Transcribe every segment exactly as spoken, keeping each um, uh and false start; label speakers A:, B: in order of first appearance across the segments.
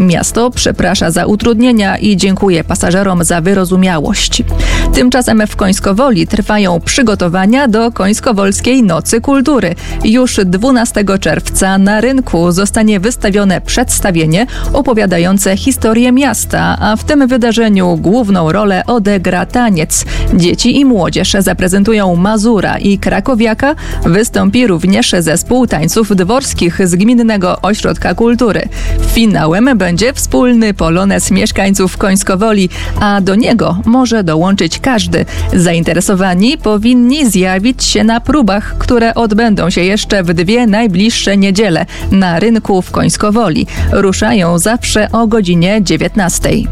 A: Miasto przeprasza za utrudnienia i dziękuje pasażerom za wyrozumiałość. Tymczasem w Końskowoli trwają przygotowania do Końskowolskiej Nocy Kultury. Już dwunastego czerwca na rynku zostanie wystawione przedstawienie opowiadające historię miasta, a w tym wydarzeniu główną rolę odegra taniec. Dzieci i młodzież zaprezentują Mazura i Krakowiaka. Wystąpi również zespół tańców dworskich z Gminnego Ośrodka Kultury. Finałem będzie wspólny polonez mieszkańców Końskowoli, a do niego może dołączyć każdy. Zainteresowani powinni zjawić się na próbach, które odbędą się jeszcze w dwie najbliższe niedziele na rynku w Końskowoli. Ruszają zawsze o godzinie dziewiętnastej.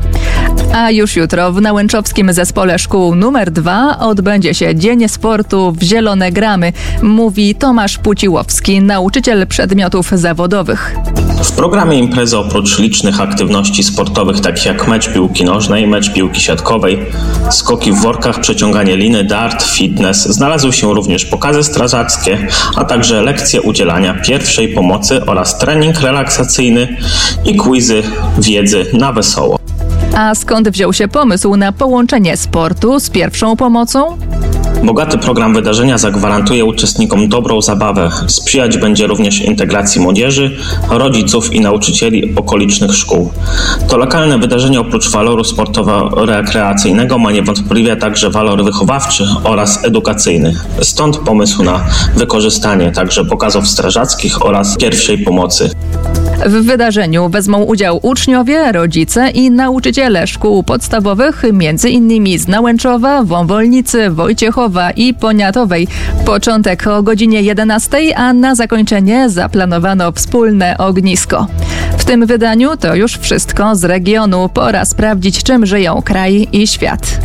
A: A już jutro w Nałęczowskim Zespole Szkół numer dwa odbędzie się Dzień Sportu w Zielone Gramy, mówi Tomasz Puciłowski, nauczyciel przedmiotów zawodowych.
B: W programie imprezy oprócz licznych aktywności sportowych, takich jak mecz piłki nożnej, mecz piłki siatkowej, skoki w workach, przeciąganie liny, dart, fitness, znalazły się również pokazy strażackie, a także lekcje udzielania pierwszej pomocy oraz trening relaksacyjny i quizy wiedzy na wesoło.
A: A skąd wziął się pomysł na połączenie sportu z pierwszą pomocą?
B: Bogaty program wydarzenia zagwarantuje uczestnikom dobrą zabawę. Sprzyjać będzie również integracji młodzieży, rodziców i nauczycieli okolicznych szkół. To lokalne wydarzenie oprócz waloru sportowo-rekreacyjnego ma niewątpliwie także walor wychowawczy oraz edukacyjny. Stąd pomysł na wykorzystanie także pokazów strażackich oraz pierwszej pomocy.
A: W wydarzeniu wezmą udział uczniowie, rodzice i nauczyciele szkół podstawowych, między innymi z Nałęczowa, Wąwolnicy, Wojciechowa i Poniatowej. Początek o godzinie jedenastej, a na zakończenie zaplanowano wspólne ognisko. W tym wydaniu to już wszystko z regionu. Pora sprawdzić, czym żyją kraj i świat.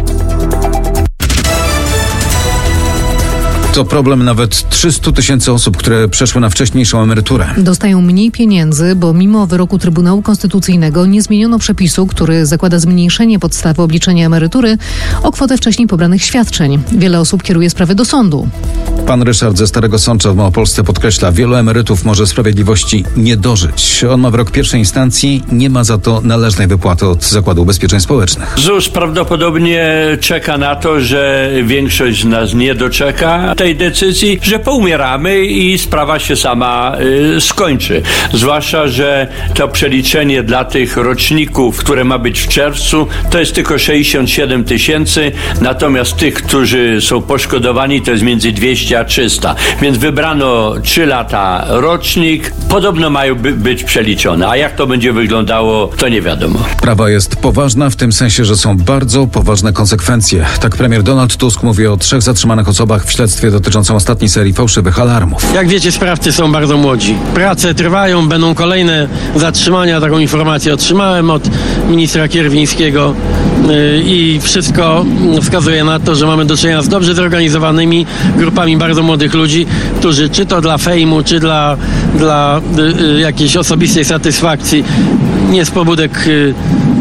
C: To problem nawet trzystu tysięcy osób, które przeszły na wcześniejszą emeryturę.
D: Dostają mniej pieniędzy, bo mimo wyroku Trybunału Konstytucyjnego nie zmieniono przepisu, który zakłada zmniejszenie podstawy obliczenia emerytury o kwotę wcześniej pobranych świadczeń. Wiele osób kieruje sprawy do sądu.
C: Pan Ryszard ze Starego Sącza w Małopolsce podkreśla, wielu emerytów może sprawiedliwości nie dożyć. On ma wyrok pierwszej instancji, nie ma za to należnej wypłaty od Zakładu Ubezpieczeń Społecznych.
E: ZUS prawdopodobnie czeka na to, że większość z nas nie doczeka tej decyzji, że poumieramy i sprawa się sama y, skończy. Zwłaszcza, że to przeliczenie dla tych roczników, które ma być w czerwcu, to jest tylko sześćdziesiąt siedem tysięcy, natomiast tych, którzy są poszkodowani, to jest między dwieście a trzysta. Więc wybrano trzy lata rocznik. Podobno mają by, być przeliczone. A jak to będzie wyglądało, to nie wiadomo.
C: Sprawa jest poważna w tym sensie, że są bardzo poważne konsekwencje. Tak premier Donald Tusk mówi o trzech zatrzymanych osobach w śledztwie dotyczącym ostatniej serii fałszywych alarmów.
F: Jak wiecie, sprawcy są bardzo młodzi. Prace trwają, będą kolejne zatrzymania. Taką informację otrzymałem od ministra Kierwińskiego yy, i wszystko wskazuje na to, że mamy do czynienia z dobrze zorganizowanymi grupami bardzo młodych ludzi, którzy czy to dla fejmu, czy dla, dla yy, jakiejś osobistej satysfakcji, nie z pobudek yy,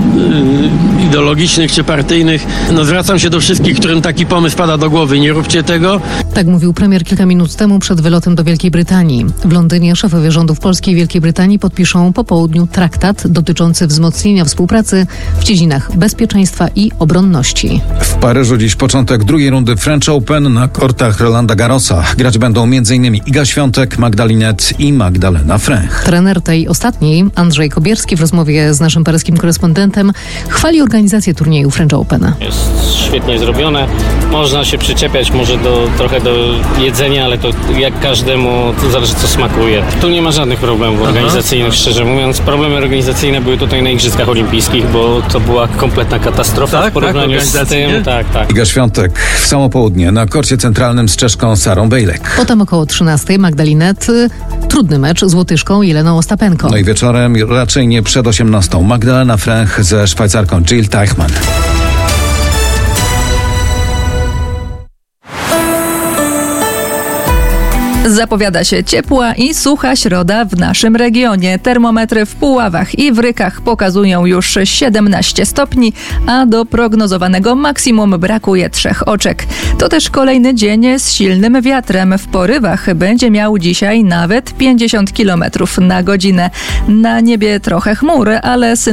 F: ideologicznych czy partyjnych. No, zwracam się do wszystkich, którym taki pomysł pada do głowy. Nie róbcie tego.
D: Tak mówił premier kilka minut temu przed wylotem do Wielkiej Brytanii. W Londynie szefowie rządów Polski i Wielkiej Brytanii podpiszą po południu traktat dotyczący wzmocnienia współpracy w dziedzinach bezpieczeństwa i obronności.
C: W Paryżu dziś początek drugiej rundy French Open na kortach Rolanda Garrosa. Grać będą m.in. Iga Świątek, Magdalinet i Magdalena Fręch.
D: Trener tej ostatniej, Andrzej Kobierski, w rozmowie z naszym paryskim korespondentem chwali organizację turnieju French Open.
G: Jest świetnie zrobione. Można się przyczepiać może do, trochę do jedzenia, ale to jak każdemu, to zależy co smakuje. Tu nie ma żadnych problemów organizacyjnych, szczerze mówiąc. Problemy organizacyjne były tutaj na Igrzyskach Olimpijskich, bo to była kompletna katastrofa tak, w porównaniu tak, z tym. Tak, tak.
C: Iga Świątek w samo południe na korcie centralnym z Czeszką Sarą Bejlek.
D: Potem około trzynastej Magdalinet, trudny mecz z Łotyszką Jeleną Ostapenko.
C: No i wieczorem raczej nie przed osiemnastą Magdalena Fręch ze Szwajcarką Jill Teichmann.
A: Zapowiada się ciepła i sucha środa w naszym regionie. Termometry w Puławach i w Rykach pokazują już siedemnaście stopni, a do prognozowanego maksimum brakuje trzech oczek. To też kolejny dzień z silnym wiatrem. W porywach będzie miał dzisiaj nawet pięćdziesiąt kilometrów na godzinę. Na niebie trochę chmur, ale